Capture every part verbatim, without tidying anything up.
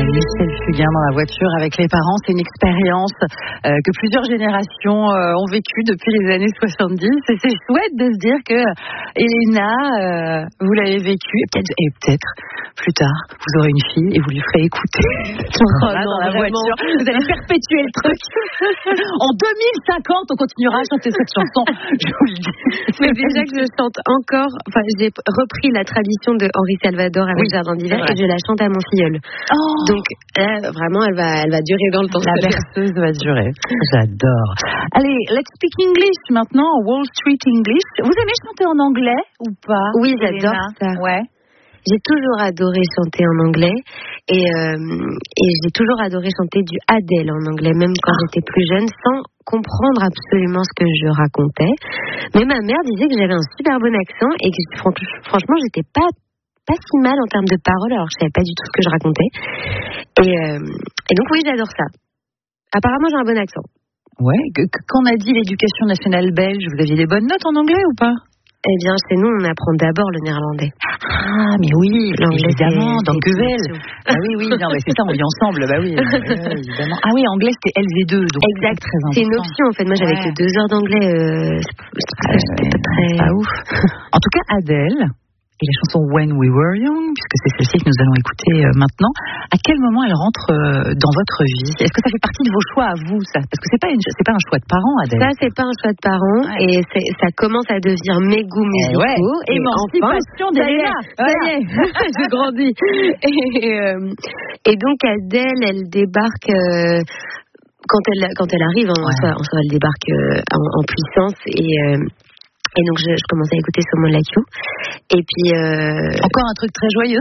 Michel Fugain dans la voiture avec les parents, c'est une expérience euh, que plusieurs générations euh, ont vécue depuis les années soixante-dix. Et c'est chouette de se dire que Elena, euh, vous l'avez vécue, et peut-être, et peut-être plus tard, vous aurez une fille et vous lui ferez écouter oh là, non, dans la vraiment. voiture. Vous allez perpétuer le truc. En deux mille cinquante, on continuera à chanter cette chanson. Je vous le dis. Mais déjà que je chante encore, enfin, j'ai repris la tradition de Henri Salvador avec Oui, Jardin d'hiver et je la chante à mon filleul. Oh. Donc là, vraiment, elle va, elle va durer dans le temps. La berceuse va durer. J'adore. Allez, let's speak English maintenant. Wall Street English. Vous aimez chanter en anglais ou pas? Oui, j'adore ça. Ouais. J'ai toujours adoré chanter en anglais et, euh, et j'ai toujours adoré chanter du Adele en anglais, même quand ah. j'étais plus jeune, sans comprendre absolument ce que je racontais. Mais ma mère disait que j'avais un super bon accent et que franchement, j'étais pas pas si mal en termes de paroles, alors je savais pas du tout ce que je racontais. Et, euh, et donc oui, j'adore ça. Apparemment, j'ai un bon accent. Ouais. Quand on a dit l'éducation nationale belge, vous aviez des bonnes notes en anglais ou pas? Eh bien, chez nous, on apprend d'abord le néerlandais. Ah, mais oui, l'anglais, évidemment, dans Guvel. Ah oui, oui, non, mais c'est ça, on vit ensemble, bah oui, euh, évidemment. Ah oui, anglais, c'était L V deux, donc exact. C'est très important. C'est une option, en fait. Moi, j'avais ouais. que deux heures d'anglais. Euh, euh, C'était pas très... Pas ouf. En tout cas, Adele, et la chanson When We Were Young, puisque c'est celle-ci que nous allons écouter euh, maintenant, à quel moment elle rentre euh, dans votre vie? Est-ce que ça fait partie de vos choix à vous, ça? Parce que c'est pas une, c'est pas un choix de parents, Adele. Ça, c'est pas un choix de parents, ouais. et c'est, ça commence à devenir mes goûts musicaux. Eh ouais. Et émancipation enfin, d'Elena. Ça y est, j'ai grandi. Et, euh, et donc Adele, elle débarque. Euh, quand elle quand elle arrive, en ouais. soi, en soi, elle débarque euh, en, en puissance et euh, Et donc, je, je commençais à écouter Someone Like You. Et puis... Euh... Encore un truc très joyeux.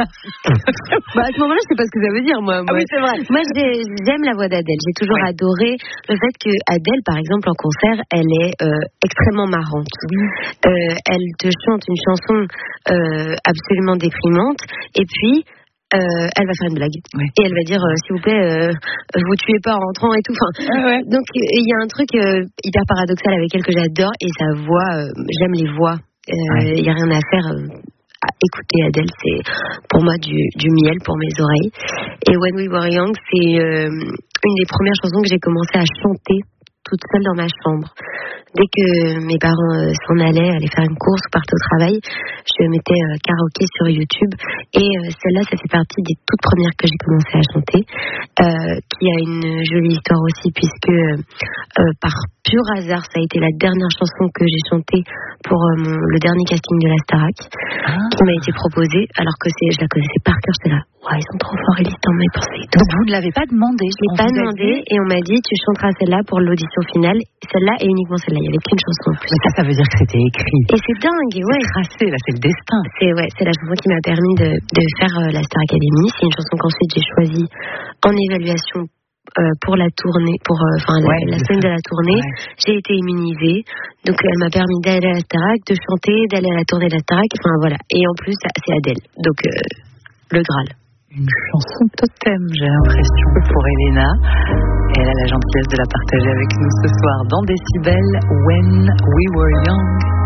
bah, à ce moment-là, je sais pas ce que ça veut dire, moi. Ah oui, c'est vrai. Moi, j'ai, j'aime la voix d'Adèle. J'ai toujours ouais. adoré le fait que Adèle, par exemple, en concert, elle est euh, extrêmement marrante. Oui. Euh, elle te chante une chanson euh, absolument déprimante. Et puis... Euh, elle va faire une blague oui. et elle va dire euh, s'il vous plaît euh, vous tuez pas en rentrant et tout enfin, ouais, ouais. donc il y a un truc euh, hyper paradoxal avec elle que j'adore et sa voix euh, j'aime les voix il euh, ouais. y a rien à faire euh, à écouter Adèle c'est pour moi du, du miel pour mes oreilles et When We Were Young c'est euh, une des premières chansons que j'ai commencé à chanter toute seule dans ma chambre. Dès que mes parents euh, s'en allaient, allaient faire une course ou partaient au travail, je mettais euh, karaoké sur YouTube. Et euh, celle-là, ça fait partie des toutes premières que j'ai commencé à chanter, euh, qui a une jolie histoire aussi, puisque euh, par pur hasard, ça a été la dernière chanson que j'ai chantée pour euh, mon, le dernier casting de la Starac, ah. qui m'a été proposée, alors que c'est, je la connaissais par cœur, j'étais là. Ouais, ils sont trop forts, Élise, t'en m'as pensé. Donc vous ne l'avez pas demandé? Je l'ai pas demandé et on m'a dit tu chanteras celle-là pour l'audition finale. Celle-là et uniquement celle-là. Il n'y avait qu'une chanson en plus. Mais ça, ça veut dire que c'était écrit. Et c'est dingue, ouais. C'est tracé, là, c'est le destin. C'est, ouais, c'est la chanson qui m'a permis de, de faire euh, la Star Academy. C'est une chanson qu'ensuite j'ai choisie en évaluation euh, pour la tournée, pour enfin euh, ouais, la, la semaine de la tournée. Ouais. J'ai été immunisée. Donc elle m'a permis d'aller à la Starac, de chanter, d'aller à la tournée de la Starac. Enfin voilà. Et en plus, c'est Adèle. Donc euh, le Graal. Une chanson totem, j'ai l'impression, pour Elena. Et elle a la gentillesse de la partager avec nous ce soir dans Décibel, When We Were Young.